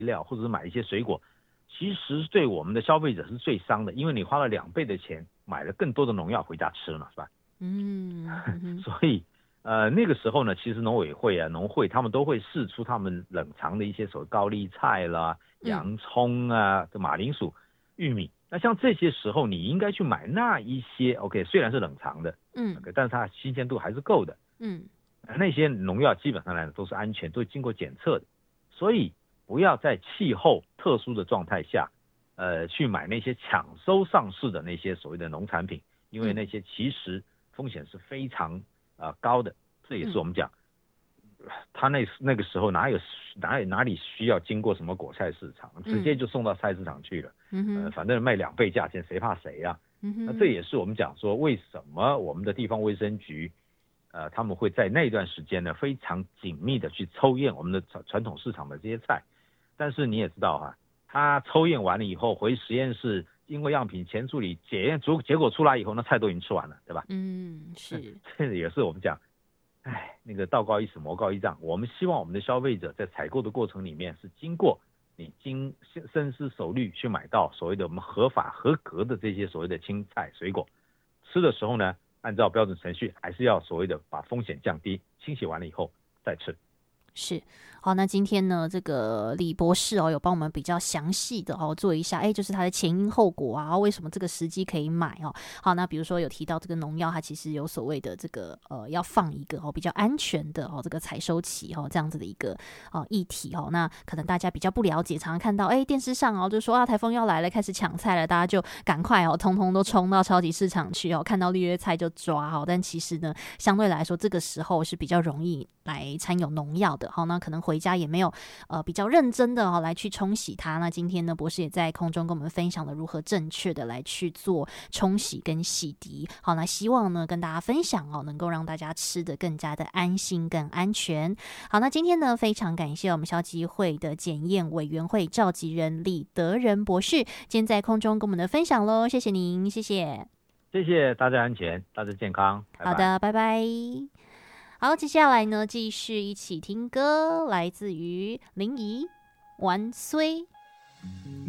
料或者是买一些水果，其实对我们的消费者是最伤的，因为你花了2倍的钱买了更多的农药回家吃嘛，是吧？所以那个时候呢，其实农委会啊、农会他们都会释出他们冷藏的一些所谓高丽菜啦、洋葱啊、马铃薯、玉米。那像这些时候，你应该去买那一些 OK， 虽然是冷藏的，OK， 但是它新鲜度还是够的。那些农药基本上来讲都是安全，都经过检测的，所以不要在气候特殊的状态下，去买那些抢收上市的那些所谓的农产品，因为那些其实风险是非常高的。这也是我们讲，他那个时候哪里需要经过什么果菜市场，直接就送到菜市场去了。反正卖2倍价钱，谁怕谁啊？那这也是我们讲说，为什么我们的地方卫生局，他们会在那段时间呢，非常紧密的去抽验我们的传统市场的这些菜。但是你也知道哈，他抽验完了以后回实验室，经过样品前处理，检验结果出来以后，那菜都已经吃完了，对吧？ 是。 这也是我们讲，那个道高一尺魔高一丈。我们希望我们的消费者在采购的过程里面是经过你深思熟虑去买到所谓的我们合法合格的这些所谓的青菜水果，吃的时候呢，按照标准程序还是要所谓的把风险降低，清洗完了以后再吃。 是，好，那今天呢，这个李博士有帮我们比较详细的做一下，就是它的前因后果啊，为什么这个时机可以买好，那比如说有提到这个农药，它其实有所谓的这个要放一个比较安全的这个采收期这样子的一个议题那可能大家比较不了解，常常看到电视上就说台风要来了，开始抢菜了，大家就赶快通通都冲到超级市场去看到绿叶菜就抓但其实呢，相对来说这个时候是比较容易来掺有农药的那可能回家也没有比较认真的来去冲洗它。那今天呢，博士也在空中跟我们分享了如何正确的来去做冲洗跟洗涤。好，那希望呢跟大家分享能够让大家吃得更加的安心更安全。好，那今天呢非常感谢我们消基会的检验委员会召集人李德仁博士今天在空中跟我们的分享咯，谢谢您。谢谢大家安全，大家健康，拜拜。 好的，拜拜。好，接下来呢，继续一起听歌，来自于林怡《玩虽》。